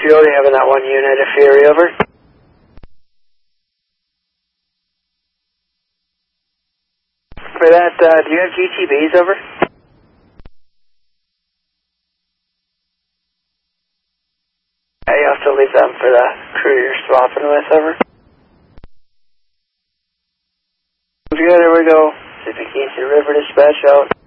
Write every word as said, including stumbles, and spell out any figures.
fuel you have in that one unit of Fury, over. For that, uh, do you have G T Bs, over? Yeah, you also leave them for the crew you're swapping with, over. Good, here we go. Pacific East River dispatch out.